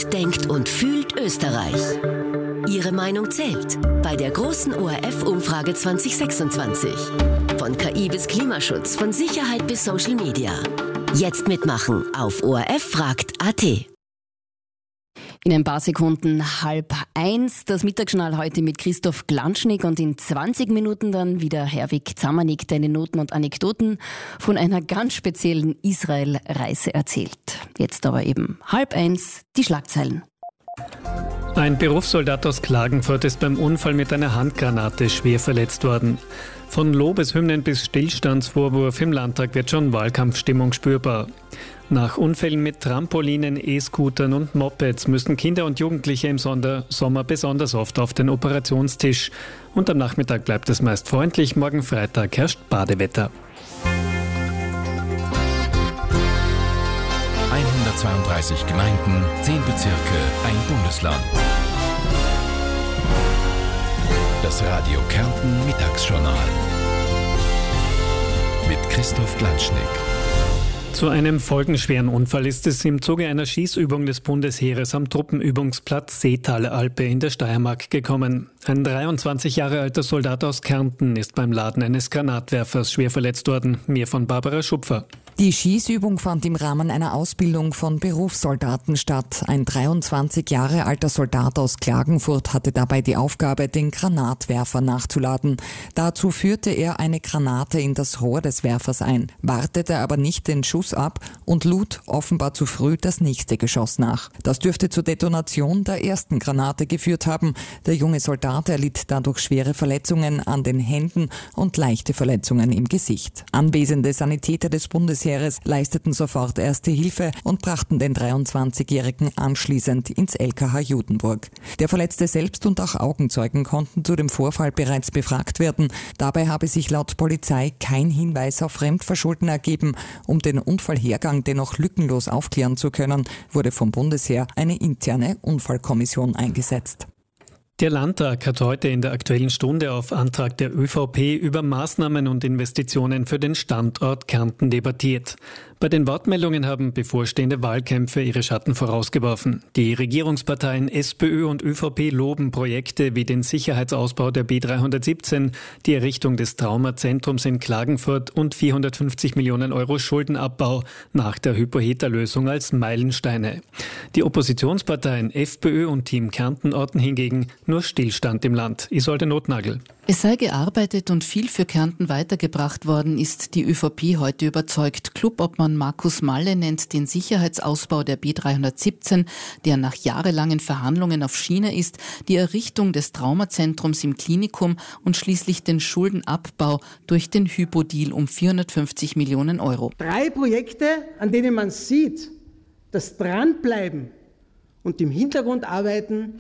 Denkt, denkt und fühlt Österreich. Ihre Meinung zählt bei der großen ORF-Umfrage 2026. Von KI bis Klimaschutz, von Sicherheit bis Social Media. Jetzt mitmachen auf orffragt.at. In ein paar Sekunden 12:30 das Mittagsjournal heute mit Christoph Glanschnick und in 20 Minuten dann wieder Herwig Zamanik, deine Noten und Anekdoten von einer ganz speziellen Israel-Reise erzählt. Jetzt aber eben 12:30 die Schlagzeilen. Ein Berufssoldat aus Klagenfurt ist beim Unfall mit einer Handgranate schwer verletzt worden. Von Lobeshymnen bis Stillstandsvorwurf im Landtag wird schon Wahlkampfstimmung spürbar. Nach Unfällen mit Trampolinen, E-Scootern und Mopeds müssen Kinder und Jugendliche im Sommer besonders oft auf den Operationstisch. Und am Nachmittag bleibt es meist freundlich, morgen Freitag herrscht Badewetter. 132 Gemeinden, 10 Bezirke, ein Bundesland. Das Radio Kärnten Mittagsjournal mit Christoph Glanschnick. Zu einem folgenschweren Unfall ist es im Zuge einer Schießübung des Bundesheeres am Truppenübungsplatz Seetaler Alpe in der Steiermark gekommen. Ein 23 Jahre alter Soldat aus Kärnten ist beim Laden eines Granatwerfers schwer verletzt worden. Mehr von Barbara Schupfer. Die Schießübung fand im Rahmen einer Ausbildung von Berufssoldaten statt. Ein 23 Jahre alter Soldat aus Klagenfurt hatte dabei die Aufgabe, den Granatwerfer nachzuladen. Dazu führte er eine Granate in das Rohr des Werfers ein, wartete aber nicht den Schuss ab und lud offenbar zu früh das nächste Geschoss nach. Das dürfte zur Detonation der ersten Granate geführt haben. Der junge Soldat erlitt dadurch schwere Verletzungen an den Händen und leichte Verletzungen im Gesicht. Anwesende Sanitäter des Bundesheeres leisteten sofort erste Hilfe und brachten den 23-Jährigen anschließend ins LKH Judenburg. Der Verletzte selbst und auch Augenzeugen konnten zu dem Vorfall bereits befragt werden. Dabei habe sich laut Polizei kein Hinweis auf Fremdverschulden ergeben. Um den Unfallhergang dennoch lückenlos aufklären zu können, wurde vom Bundesheer eine interne Unfallkommission eingesetzt. Der Landtag hat heute in der Aktuellen Stunde auf Antrag der ÖVP über Maßnahmen und Investitionen für den Standort Kärnten debattiert. Bei den Wortmeldungen haben bevorstehende Wahlkämpfe ihre Schatten vorausgeworfen. Die Regierungsparteien SPÖ und ÖVP loben Projekte wie den Sicherheitsausbau der B317, die Errichtung des Traumazentrums in Klagenfurt und 450 Millionen Euro Schuldenabbau nach der Hypo-Heta-Lösung als Meilensteine. Die Oppositionsparteien FPÖ und Team Kärnten orten hingegen nur Stillstand im Land. Isolde Notnagel. Es sei gearbeitet und viel für Kärnten weitergebracht worden, ist die ÖVP heute überzeugt. Clubobmann Markus Malle nennt den Sicherheitsausbau der B317, der nach jahrelangen Verhandlungen auf Schiene ist, die Errichtung des Traumazentrums im Klinikum und schließlich den Schuldenabbau durch den Hypo-Deal um 450 Millionen Euro. 3 Projekte, an denen man sieht, dass Dranbleiben und im Hintergrund arbeiten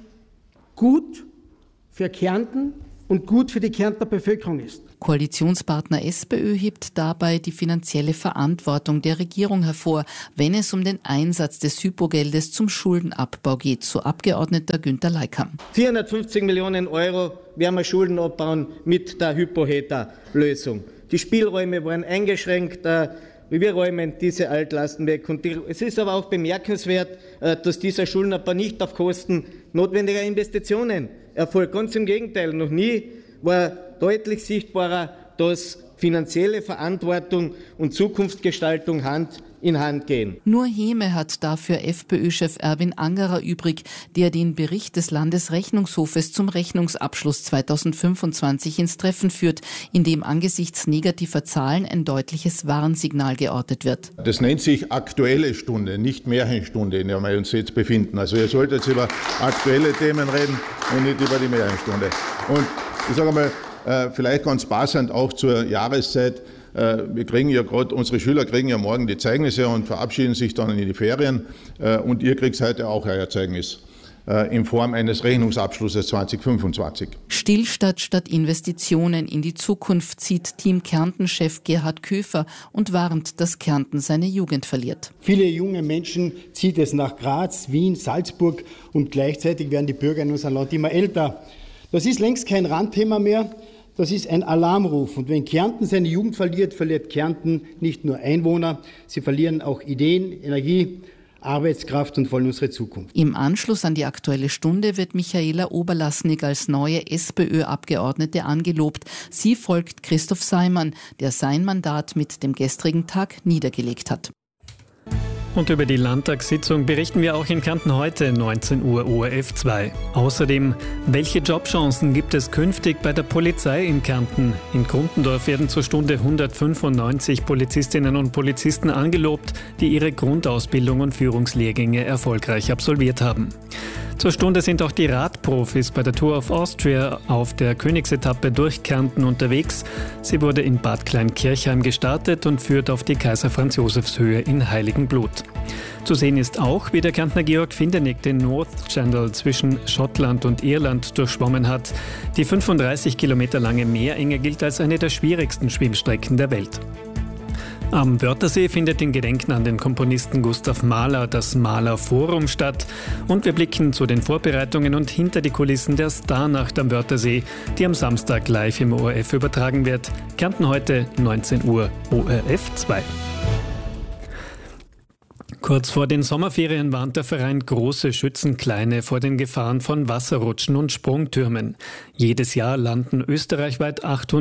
gut für Kärnten und gut für die Kärntner Bevölkerung ist. Koalitionspartner SPÖ hebt dabei die finanzielle Verantwortung der Regierung hervor, wenn es um den Einsatz des Hypo-Geldes zum Schuldenabbau geht, so Abgeordneter Günther Leikam. 450 Millionen Euro werden wir Schulden abbauen mit der Hypo-Heta-Lösung. Die Spielräume waren eingeschränkt. Wir räumen diese Altlasten weg. Und es ist aber auch bemerkenswert, dass dieser Schuldenabbau nicht auf Kosten notwendiger Investitionen erfolgt. Ganz im Gegenteil, noch nie war deutlich sichtbarer, dass finanzielle Verantwortung und Zukunftsgestaltung Hand in Hand gehen. Nur Häme hat dafür FPÖ-Chef Erwin Angerer übrig, der den Bericht des Landesrechnungshofes zum Rechnungsabschluss 2025 ins Treffen führt, in dem angesichts negativer Zahlen ein deutliches Warnsignal geortet wird. Das nennt sich Aktuelle Stunde, nicht Märchenstunde, in der wir uns jetzt befinden. Also ihr solltet jetzt über aktuelle Themen reden und nicht über die Märchenstunde. Und ich sage mal, vielleicht ganz passend auch zur Jahreszeit. Wir kriegen ja gerade, unsere Schüler kriegen ja morgen die Zeugnisse und verabschieden sich dann in die Ferien. Und ihr kriegt heute auch euer Zeugnis in Form eines Rechnungsabschlusses 2025. Stillstand statt Investitionen in die Zukunft zieht Team Kärnten-Chef Gerhard Köfer und warnt, dass Kärnten seine Jugend verliert. Viele junge Menschen zieht es nach Graz, Wien, Salzburg und gleichzeitig werden die Bürger in unserem Land immer älter. Das ist längst kein Randthema mehr. Das ist ein Alarmruf. Und wenn Kärnten seine Jugend verliert, verliert Kärnten nicht nur Einwohner, sie verlieren auch Ideen, Energie, Arbeitskraft und wollen unsere Zukunft. Im Anschluss an die Aktuelle Stunde wird Michaela Oberlassnig als neue SPÖ-Abgeordnete angelobt. Sie folgt Christoph Seimann, der sein Mandat mit dem gestrigen Tag niedergelegt hat. Und über die Landtagssitzung berichten wir auch in Kärnten heute, 19 Uhr ORF 2. Außerdem, welche Jobchancen gibt es künftig bei der Polizei in Kärnten? In Gruntendorf werden zur Stunde 195 Polizistinnen und Polizisten angelobt, die ihre Grundausbildung und Führungslehrgänge erfolgreich absolviert haben. Zur Stunde sind auch die Radprofis bei der Tour of Austria auf der Königsetappe durch Kärnten unterwegs. Sie wurde in Bad Kleinkirchheim gestartet und führt auf die Kaiser-Franz-Josefs-Höhe in Heiligenblut. Zu sehen ist auch, wie der Kärntner Georg Findenig den North Channel zwischen Schottland und Irland durchschwommen hat. Die 35 Kilometer lange Meerenge gilt als eine der schwierigsten Schwimmstrecken der Welt. Am Wörthersee findet in Gedenken an den Komponisten Gustav Mahler das Mahler Forum statt. Und wir blicken zu den Vorbereitungen und hinter die Kulissen der Starnacht am Wörthersee, die am Samstag live im ORF übertragen wird. Kärnten heute, 19 Uhr, ORF 2. Kurz vor den Sommerferien warnt der Verein Große Schützen Kleine vor den Gefahren von Wasserrutschen und Sprungtürmen. Jedes Jahr landen österreichweit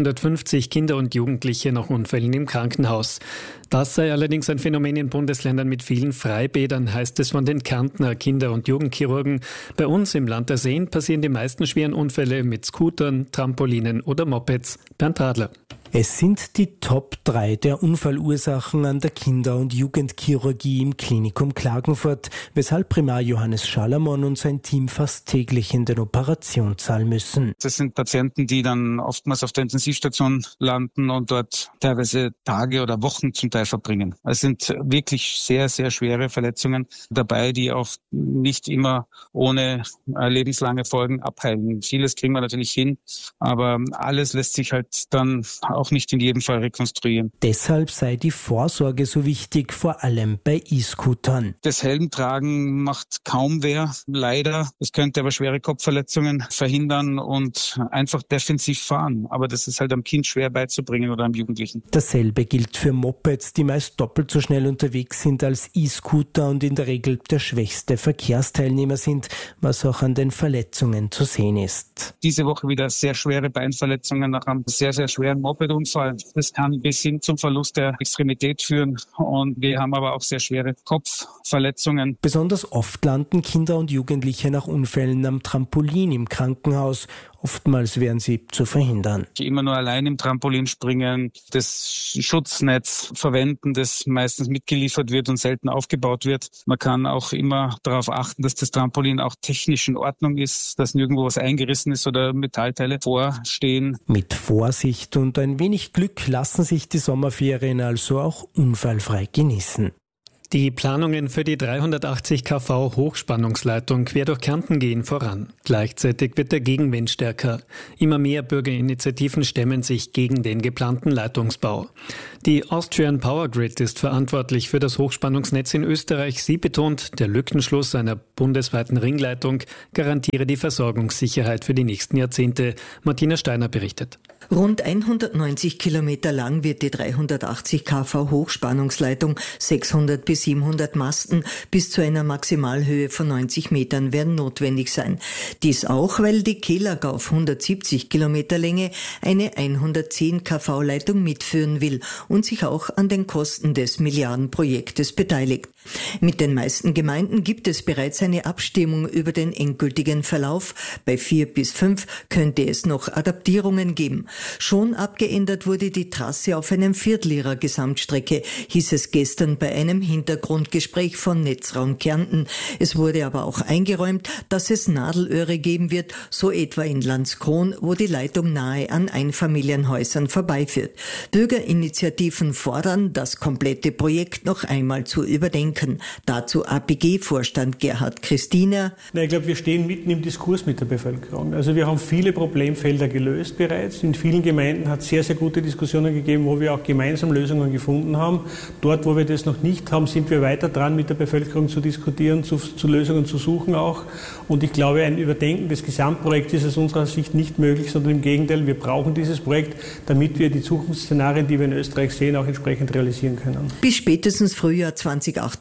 850 Kinder und Jugendliche nach Unfällen im Krankenhaus. Das sei allerdings ein Phänomen in Bundesländern mit vielen Freibädern, heißt es von den Kärntner Kinder- und Jugendchirurgen. Bei uns im Land der Seen passieren die meisten schweren Unfälle mit Scootern, Trampolinen oder Mopeds. Bernd Radler. Es sind die Top 3 der Unfallursachen an der Kinder- und Jugendchirurgie im Klinikum Klagenfurt, weshalb Primar Johannes Schalamon und sein Team fast täglich in den Operationssaal müssen. Das sind Patienten, die dann oftmals auf der Intensivstation landen und dort teilweise Tage oder Wochen zum Teil verbringen. Es sind wirklich sehr, sehr schwere Verletzungen dabei, die auch nicht immer ohne lebenslange Folgen abheilen. Vieles kriegen wir natürlich hin, aber alles lässt sich halt dann auch nicht in jedem Fall rekonstruieren. Deshalb sei die Vorsorge so wichtig, vor allem bei E-Scootern. Das Helmtragen macht kaum wer, leider. Es könnte aber schwere Kopfverletzungen verhindern und einfach defensiv fahren. Aber das ist halt am Kind schwer beizubringen oder am Jugendlichen. Dasselbe gilt für Mopeds, die meist doppelt so schnell unterwegs sind als E-Scooter und in der Regel der schwächste Verkehrsteilnehmer sind, was auch an den Verletzungen zu sehen ist. Diese Woche wieder sehr schwere Beinverletzungen nach einem sehr, sehr schweren Mopedunfall. Das kann bis hin zum Verlust der Extremität führen und wir haben aber auch sehr schwere Kopfverletzungen. Besonders oft landen Kinder und Jugendliche nach Unfällen am Trampolin im Krankenhaus. Oftmals wären sie zu verhindern. Immer nur allein im Trampolin springen, das Schutznetz verwenden, das meistens mitgeliefert wird und selten aufgebaut wird. Man kann auch immer darauf achten, dass das Trampolin auch technisch in Ordnung ist, dass nirgendwo was eingerissen ist oder Metallteile vorstehen. Mit Vorsicht und ein wenig Glück lassen sich die Sommerferien also auch unfallfrei genießen. Die Planungen für die 380 kV Hochspannungsleitung quer durch Kärnten gehen voran. Gleichzeitig wird der Gegenwind stärker. Immer mehr Bürgerinitiativen stemmen sich gegen den geplanten Leitungsbau. Die Austrian Power Grid ist verantwortlich für das Hochspannungsnetz in Österreich. Sie betont, der Lückenschluss einer bundesweiten Ringleitung garantiere die Versorgungssicherheit für die nächsten Jahrzehnte. Martina Steiner berichtet. Rund 190 Kilometer lang wird die 380 kV Hochspannungsleitung, 600 bis 700 Masten bis zu einer Maximalhöhe von 90 Metern werden notwendig sein. Dies auch, weil die Kehlag auf 170 Kilometer Länge eine 110 kV Leitung mitführen will und sich auch an den Kosten des Milliardenprojektes beteiligt. Mit den meisten Gemeinden gibt es bereits eine Abstimmung über den endgültigen Verlauf. Bei 4 bis 5 könnte es noch Adaptierungen geben. Schon abgeändert wurde die Trasse auf einem Viertel ihrer Gesamtstrecke, hieß es gestern bei einem Hintergrundgespräch von Netzraum Kärnten. Es wurde aber auch eingeräumt, dass es Nadelöhre geben wird, so etwa in Landskron, wo die Leitung nahe an Einfamilienhäusern vorbeiführt. Bürgerinitiativen fordern, das komplette Projekt noch einmal zu überdenken. Dazu APG-Vorstand Gerhard Christiner. Ich glaube, wir stehen mitten im Diskurs mit der Bevölkerung. Also wir haben viele Problemfelder gelöst bereits. In vielen Gemeinden hat es sehr, sehr gute Diskussionen gegeben, wo wir auch gemeinsam Lösungen gefunden haben. Dort, wo wir das noch nicht haben, sind wir weiter dran, mit der Bevölkerung zu diskutieren, zu Lösungen zu suchen auch. Und ich glaube, ein Überdenken des Gesamtprojekts ist aus unserer Sicht nicht möglich, sondern im Gegenteil, wir brauchen dieses Projekt, damit wir die Zukunftsszenarien, die wir in Österreich sehen, auch entsprechend realisieren können. Bis spätestens Frühjahr 2028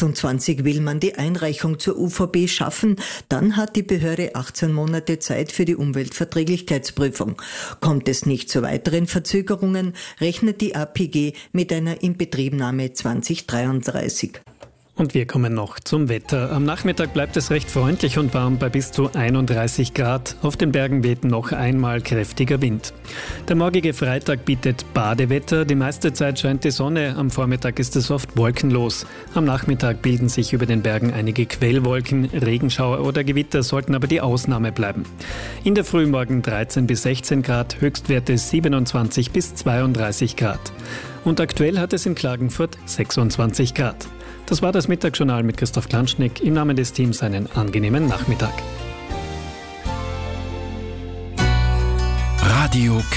2028 will man die Einreichung zur UVP schaffen. Dann hat die Behörde 18 Monate Zeit für die Umweltverträglichkeitsprüfung. Kommt es nicht zu weiteren Verzögerungen, rechnet die APG mit einer Inbetriebnahme 2033. Und wir kommen noch zum Wetter. Am Nachmittag bleibt es recht freundlich und warm bei bis zu 31 Grad. Auf den Bergen weht noch einmal kräftiger Wind. Der morgige Freitag bietet Badewetter. Die meiste Zeit scheint die Sonne. Am Vormittag ist es oft wolkenlos. Am Nachmittag bilden sich über den Bergen einige Quellwolken. Regenschauer oder Gewitter sollten aber die Ausnahme bleiben. In der Früh morgen 13 bis 16 Grad, Höchstwerte 27 bis 32 Grad. Und aktuell hat es in Klagenfurt 26 Grad. Das war das Mittagsjournal mit Christoph Glanschnick. Im Namen des Teams einen angenehmen Nachmittag. Radio